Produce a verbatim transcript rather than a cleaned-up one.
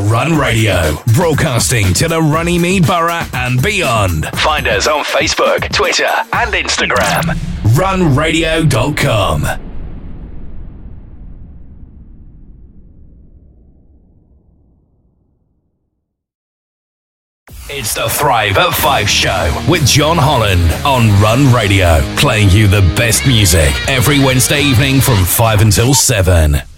Run Radio, broadcasting to the Runnymede Borough and beyond. Find us on Facebook, Twitter, and Instagram. run radio dot com. It's the Thrive at five show with John Holland on Run Radio, playing you the best music every Wednesday evening from five until seven.